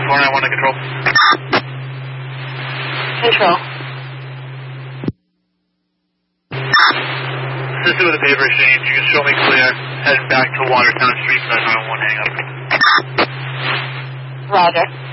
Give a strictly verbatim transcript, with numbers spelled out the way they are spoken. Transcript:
four nine one to control. Control. Assisted with a paper exchange. You can show me clear. Heading back to Watertown Street for that nine one one hang up. Roger.